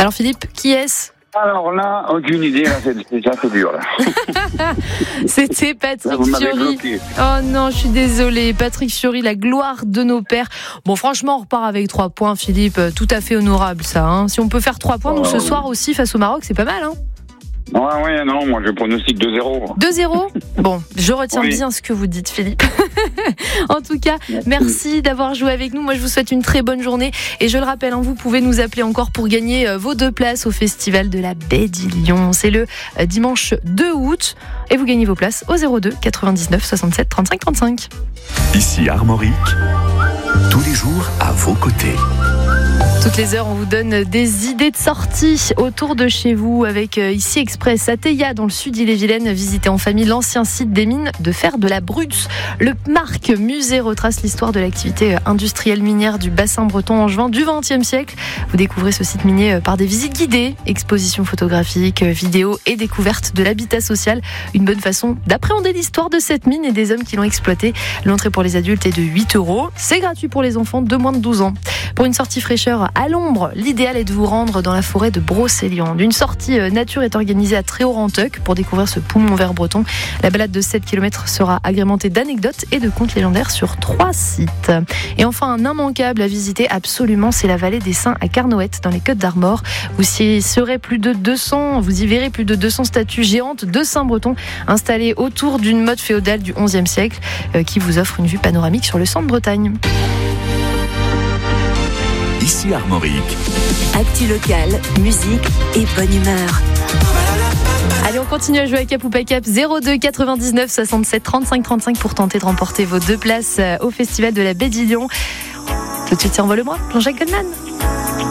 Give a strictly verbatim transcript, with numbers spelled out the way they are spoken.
Alors Philippe, qui est-ce ? Alors là, aucune idée, là, c'est déjà c'est dur. Là. C'était Patrick Là, Fiori. Oh non, je suis désolée. Patrick Fiori, la gloire de nos pères. Bon, franchement, on repart avec trois points, Philippe. Tout à fait honorable, ça. Hein. Si on peut faire trois points, nous, ce soir aussi, face au Maroc, c'est pas mal. Hein. Ouais, ouais, non, moi je pronostique deux zéro. deux zéro Bon, je retiens oui. bien ce que vous dites, Philippe. En tout cas, merci. merci d'avoir joué avec nous. Moi, je vous souhaite une très bonne journée. Et je le rappelle, hein, vous pouvez nous appeler encore pour gagner euh, vos deux places au Festival de la Baie d'Illion. C'est le euh, dimanche deux août. Et vous gagnez vos places au zéro deux quatre-vingt-dix-neuf soixante-sept trente-cinq trente-cinq. Ici Armorique, tous les jours à vos côtés. Toutes les heures, on vous donne des idées de sortie autour de chez vous avec euh, ici Express à Théia, dans le sud d'Ille-et-Vilaine. Visitez en famille l'ancien site des mines de fer de la Brutz. Le Marc Musée retrace l'histoire de l'activité industrielle minière du bassin breton angevin du vingtième siècle. Vous découvrez ce site minier par des visites guidées, expositions photographiques, vidéos et découvertes de l'habitat social. Une bonne façon d'appréhender l'histoire de cette mine et des hommes qui l'ont exploitée. L'entrée pour les adultes est de huit euros. C'est gratuit pour les enfants de moins de douze ans. Pour une sortie fraîcheur à l'ombre, l'idéal est de vous rendre dans la forêt de Brocéliande. Une sortie nature est organisée à Tréhaut-Ranteuc pour découvrir ce poumon vert breton. La balade de sept kilomètres sera agrémentée d'anecdotes et de contes légendaires sur trois sites. Et enfin, un immanquable à visiter absolument, c'est la vallée des Saints à Carnoët, dans les Côtes-d'Armor. Vous y serez plus de deux cents, vous y verrez plus de deux cents statues géantes de saints bretons installées autour d'une motte féodale du onzième siècle euh, qui vous offre une vue panoramique sur le centre Bretagne. Ici Armorique. Actu local, musique et bonne humeur. Allez, on continue à jouer à Cap ou pas Cap. zéro deux quatre-vingt-dix-neuf soixante-sept trente-cinq trente-cinq pour tenter de remporter vos deux places au Festival de la Baie d'Illion. Tout de suite, c'est Envole-moi, Jean-Jacques Goldman.